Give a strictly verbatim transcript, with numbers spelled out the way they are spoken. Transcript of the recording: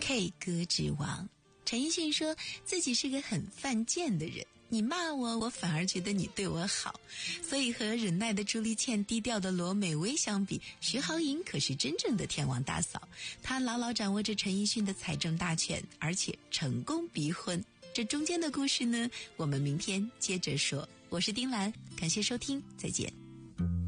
K 歌之王。陈奕迅说自己是个很犯贱的人，你骂我，我反而觉得你对我好。所以和忍耐的朱丽倩、低调的罗美薇相比，徐濠萦可是真正的天王大嫂。她牢牢掌握着陈奕迅的财政大权，而且成功逼婚。这中间的故事呢，我们明天接着说。我是丁兰，感谢收听，再见。